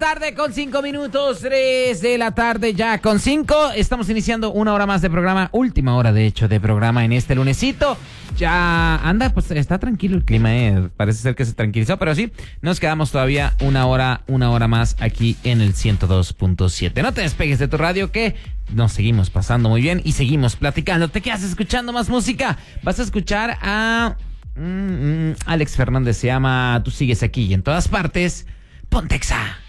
tarde con 5 minutos, 3 de la tarde ya con 5. Estamos iniciando una hora más de programa, última hora de hecho de programa en este lunesito. Ya anda, pues está tranquilo el clima, parece ser que se tranquilizó, pero sí, nos quedamos todavía una hora más aquí en el 102.7. No te despegues de tu radio que nos seguimos pasando muy bien y seguimos platicando. ¿Te quedas escuchando más música? Vas a escuchar a Alex Fernández, se llama Tú sigues aquí y en todas partes. Pontexa.